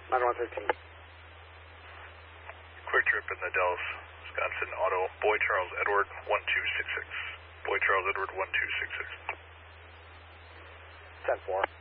9113. Quick trip in the Dallas, Wisconsin Auto, Boy Charles Edward 1266. Boy Charles Edward 1266. 10-4.